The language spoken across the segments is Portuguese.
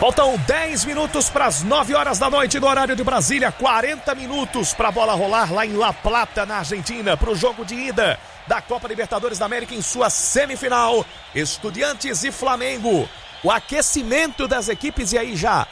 Faltam 10 minutos para as 9 horas da noite do horário de Brasília. 40 minutos para a bola rolar lá em La Plata, na Argentina, para o jogo de ida da Copa Libertadores da América em sua semifinal. Estudiantes e Flamengo. O aquecimento das equipes, e aí já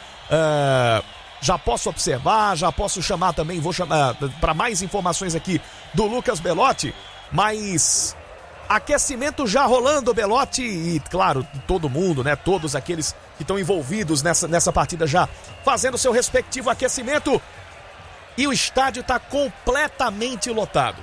posso observar, já posso chamar também, vou chamar para mais informações aqui do Lucas Belotti, mas aquecimento já rolando, Belotti, e claro, todo mundo, né, todos aqueles que estão envolvidos nessa partida já fazendo seu respectivo aquecimento, e o estádio está completamente lotado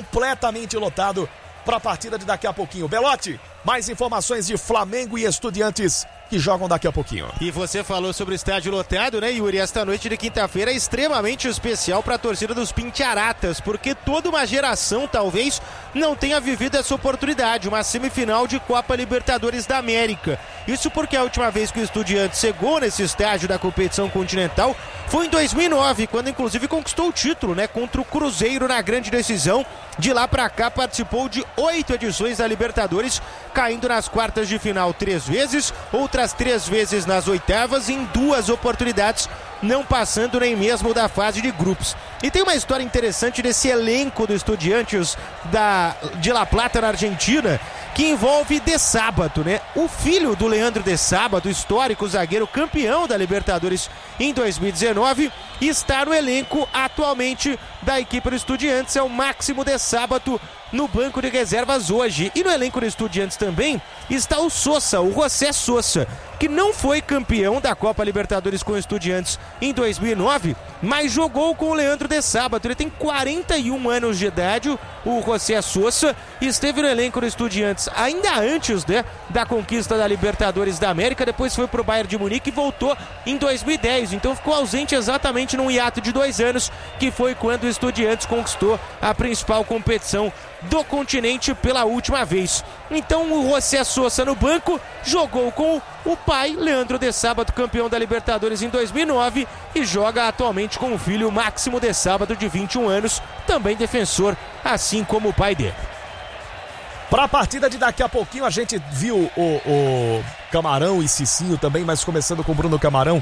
para a partida de daqui a pouquinho. Belotti, mais informações de Flamengo e Estudiantes que jogam daqui a pouquinho. E você falou sobre o estádio lotado, né, Yuri? Esta noite de quinta-feira é extremamente especial para a torcida dos Pintiaratas, porque toda uma geração talvez não tenha vivido essa oportunidade, uma semifinal de Copa Libertadores da América. Isso porque a última vez que o Estudiantes chegou nesse estádio da competição continental foi em 2009, quando inclusive conquistou o título, né, contra o Cruzeiro na grande decisão. De lá pra cá participou de 8 edições da Libertadores, caindo nas quartas de final 3 vezes, outras 3 vezes nas oitavas, em 2 oportunidades não passando nem mesmo da fase de grupos. E tem uma história interessante desse elenco do Estudiantes de La Plata, na Argentina, que envolve De Sábato, né? O filho do Leandro De Sábato, histórico zagueiro campeão da Libertadores em 2019, está no elenco atualmente da equipe do Estudiantes, é o Máximo De Sábato no banco de reservas hoje. E no elenco do Estudiantes também está o Sosa, o José Sosa, que não foi campeão da Copa Libertadores com o Estudiantes em 2009, mas jogou com o Leandro De Sábato. Ele tem 41 anos de idade, o José Sosa, esteve no elenco do Estudiantes ainda antes, né, da conquista da Libertadores da América, depois foi pro Bayern de Munique e voltou em 2010, então ficou ausente exatamente num hiato de 2 anos, que foi quando o Estudiantes conquistou a principal competição do continente pela última vez. Então o José Sosa no banco jogou com o pai, Leandro De Sábato, campeão da Libertadores em 2009, e joga atualmente com o filho Máximo De Sábato, de 21 anos, também defensor, assim como o pai dele. Para a partida de daqui a pouquinho, a gente viu o Camarão e Cicinho também, mas começando com o Bruno Camarão,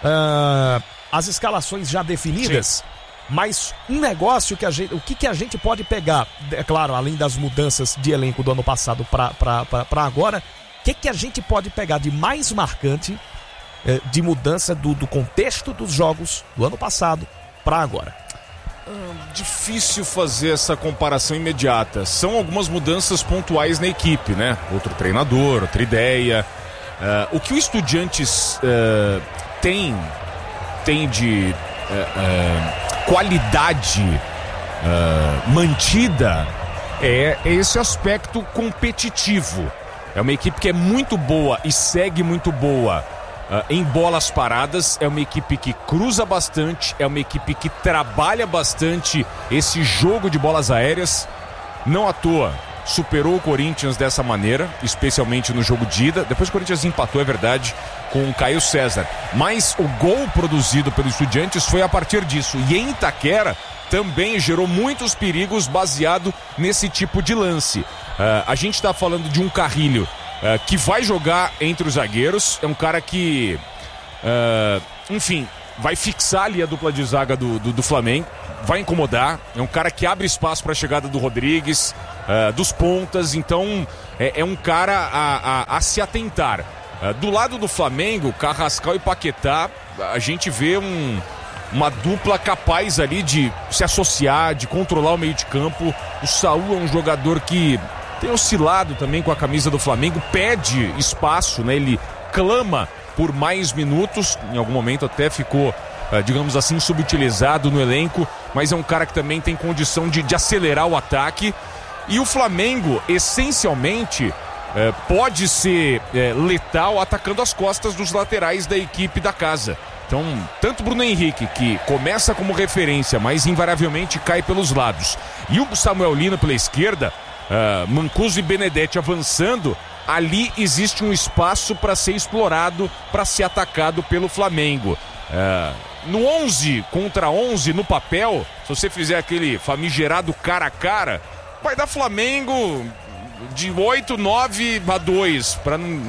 as escalações já definidas. Sim. Mas um negócio o que a gente pode pegar, é claro, além das mudanças de elenco do ano passado para agora, o que a gente pode pegar de mais marcante, de mudança do contexto dos jogos do ano passado para agora? Difícil fazer essa comparação imediata. São algumas mudanças pontuais na equipe, né? Outro treinador, outra ideia. O que o Estudiantes tem de qualidade mantida é esse aspecto competitivo. É uma equipe que é muito boa e segue muito boa em bolas paradas, é uma equipe que cruza bastante, é uma equipe que trabalha bastante esse jogo de bolas aéreas. Não à toa superou o Corinthians dessa maneira, especialmente no jogo de ida. Depois o Corinthians empatou, é verdade, com o Caio César, mas o gol produzido pelo Estudiantes foi a partir disso, e em Itaquera também gerou muitos perigos baseado nesse tipo de lance. A gente está falando de um Carrilho que vai jogar entre os zagueiros, é um cara que enfim, vai fixar ali a dupla de zaga do Flamengo, vai incomodar, é um cara que abre espaço para a chegada do Rodrigues, dos pontas, então é um cara a se atentar. Do lado do Flamengo, Carrascal e Paquetá, a gente vê uma dupla capaz ali de se associar, de controlar o meio de campo. O Saúl é um jogador que tem oscilado também com a camisa do Flamengo, pede espaço, né? Ele clama por mais minutos, em algum momento até ficou, digamos assim, subutilizado no elenco, mas é um cara que também tem condição de acelerar o ataque. E o Flamengo, essencialmente, pode ser letal atacando as costas dos laterais da equipe da casa. Então, tanto Bruno Henrique, que começa como referência, mas invariavelmente cai pelos lados, e o Samuel Lino pela esquerda, Mancuso e Benedetti avançando, ali existe um espaço para ser explorado, para ser atacado pelo Flamengo. No 11 contra 11 no papel, se você fizer aquele famigerado cara a cara, vai dar Flamengo de 8-9-2, para não, né?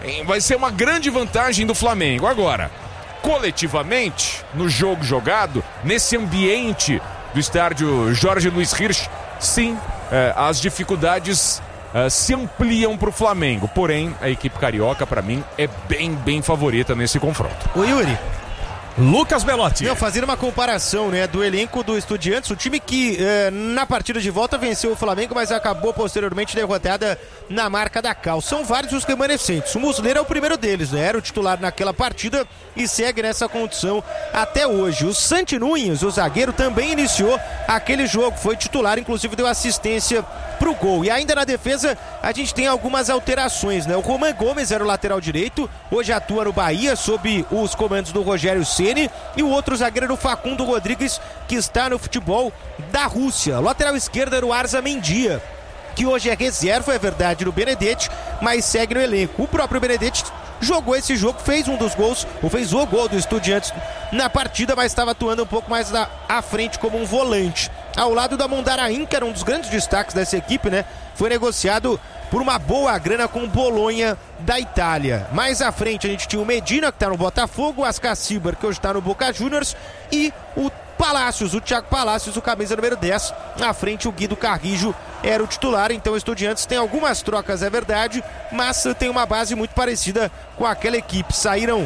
vai ser uma grande vantagem do Flamengo. Agora, coletivamente, no jogo jogado, nesse ambiente do estádio Jorge Luiz Hirsch, sim, as dificuldades se ampliam para o Flamengo. Porém, a equipe carioca, para mim, é bem favorita nesse confronto. Ô Yuri, Lucas Belotti. Fazendo uma comparação, né, do elenco do Estudiantes, o time que na partida de volta venceu o Flamengo, mas acabou posteriormente derrotada na marca da Cal. São vários os remanescentes. O Muslera é o primeiro deles, né? Era o titular naquela partida e segue nessa condição até hoje. O Santi Nunes, o zagueiro, também iniciou aquele jogo, foi titular, inclusive deu assistência pro gol. E ainda na defesa a gente tem algumas alterações, né? O Roman Gomes era o lateral direito, hoje atua no Bahia sob os comandos do Rogério Ceni, e o outro zagueiro era o Facundo Rodrigues, que está no futebol da Rússia. O lateral esquerdo era o Arza Mendia, que hoje é reserva, é verdade, no Benedetti, mas segue no elenco. O próprio Benedetti jogou esse jogo, fez um dos gols, ou fez o gol do Estudiantes na partida, mas estava atuando um pouco mais à frente como um volante. Ao lado da Mondarain, que era um dos grandes destaques dessa equipe, né? Foi negociado por uma boa grana com o Bolonha da Itália. Mais à frente a gente tinha o Medina, que está no Botafogo, o Ascacibar, que hoje está no Boca Juniors, e o Palácios, o Thiago Palácios, o camisa número 10. Na frente o Guido Carrijo era o titular. Então o Estudiantes tem algumas trocas, é verdade, mas tem uma base muito parecida com aquela equipe. Saíram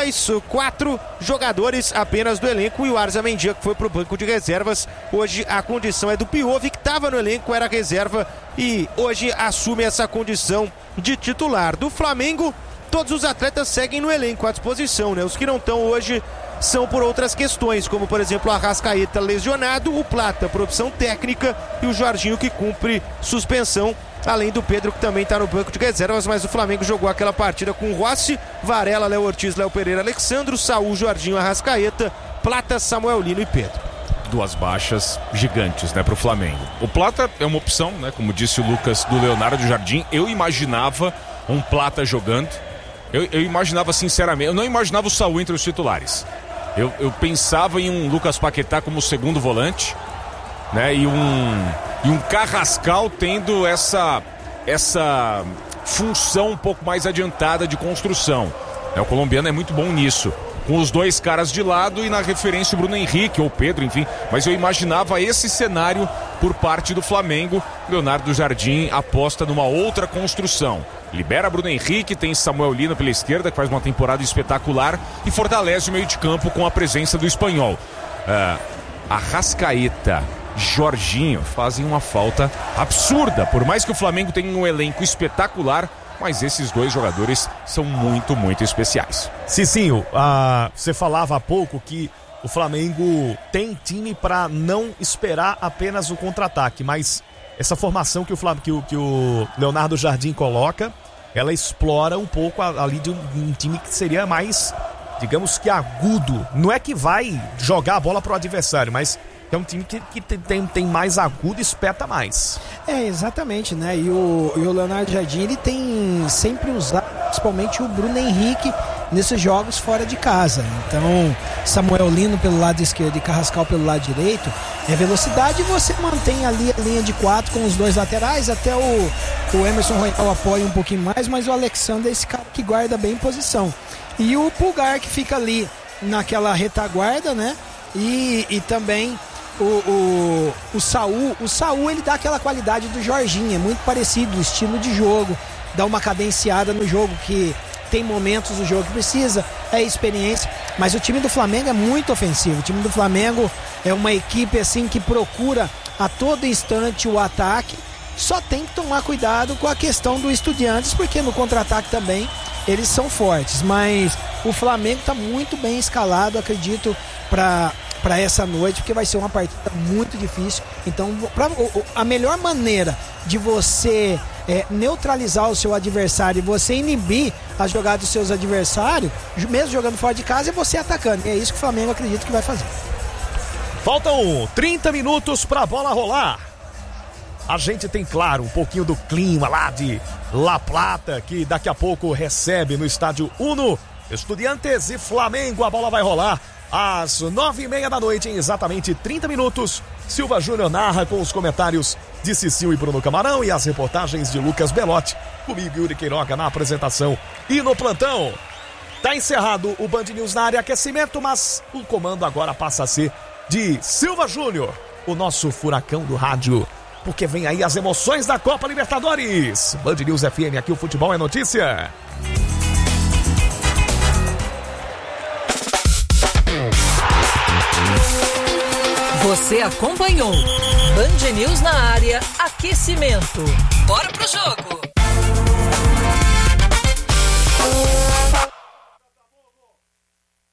4 jogadores apenas do elenco e o Arza Mendia, que foi pro banco de reservas. Hoje a condição é do Piovi, que estava no elenco, era reserva e hoje assume essa condição de titular. Do Flamengo, todos os atletas seguem no elenco à disposição, né? Os que não estão hoje são por outras questões, como por exemplo o Arrascaeta lesionado, o Plata por opção técnica e o Jorginho, que cumpre suspensão, além do Pedro, que também está no banco de reservas. Mas o Flamengo jogou aquela partida com Rossi, Varela, Léo Ortiz, Léo Pereira, Alexandro, Saúl, Jorginho, Arrascaeta, Plata, Samuel Lino e Pedro. Duas baixas gigantes, né, pro Flamengo. O Plata é uma opção, né, como disse o Lucas, do Leonardo Jardim. Eu imaginava um Plata jogando. Eu imaginava, sinceramente, eu não imaginava o Saúl entre os titulares. Eu pensava em um Lucas Paquetá como segundo volante, né, e um Carrascal tendo essa função um pouco mais adiantada de construção. O colombiano é muito bom nisso, com os dois caras de lado e na referência o Bruno Henrique ou Pedro, enfim. Mas eu imaginava esse cenário por parte do Flamengo. Leonardo Jardim aposta numa outra construção. Libera Bruno Henrique, tem Samuel Lino pela esquerda, que faz uma temporada espetacular, e fortalece o meio de campo com a presença do espanhol. Arrascaeta, Jorginho fazem uma falta absurda, por mais que o Flamengo tenha um elenco espetacular, mas esses dois jogadores são muito especiais. Cicinho, você falava há pouco que o Flamengo tem time para não esperar apenas o contra-ataque, mas essa formação que o Leonardo Jardim coloca, ela explora um pouco ali de um time que seria mais, digamos que agudo. Não é que vai jogar a bola pro adversário, mas é um time que tem mais agudo e espeta mais. Exatamente, né? E o Leonardo Jardim, ele tem sempre usado, principalmente o Bruno Henrique, nesses jogos fora de casa. Então, Samuel Lino pelo lado esquerdo e Carrascal pelo lado direito, é velocidade, e você mantém ali a linha de 4 com os dois laterais, até o Emerson Royal apoia um pouquinho mais, mas o Alexandre é esse cara que guarda bem posição. E o Pulgar, que fica ali naquela retaguarda, né? E também o Saúl, ele dá aquela qualidade do Jorginho, é muito parecido o estilo de jogo, dá uma cadenciada no jogo, que tem momentos do jogo que precisa, é experiência, mas o time do Flamengo é muito ofensivo. O time do Flamengo é uma equipe assim que procura a todo instante o ataque, só tem que tomar cuidado com a questão do Estudiantes, porque no contra-ataque também eles são fortes, mas o Flamengo está muito bem escalado, acredito, para essa noite, porque vai ser uma partida muito difícil. Então, a melhor maneira de você neutralizar o seu adversário e você inibir as jogadas dos seus adversários, mesmo jogando fora de casa, é você atacando. E é isso que o Flamengo acredita que vai fazer. Faltam 30 minutos para a bola rolar. A gente tem, claro, um pouquinho do clima lá de La Plata, que daqui a pouco recebe no estádio Uno Estudiantes e Flamengo. A bola vai rolar às 9h30 da noite, em exatamente 30 minutos. Silva Júnior narra com os comentários de Cicinho e Bruno Camarão e as reportagens de Lucas Belotti. Comigo, Yuri Queiroga, na apresentação e no plantão. Tá encerrado o Band News na área aquecimento, mas o comando agora passa a ser de Silva Júnior, o nosso furacão do rádio, porque vem aí as emoções da Copa Libertadores. Band News FM, aqui o futebol é notícia. Você acompanhou Band News na área aquecimento. Bora pro jogo!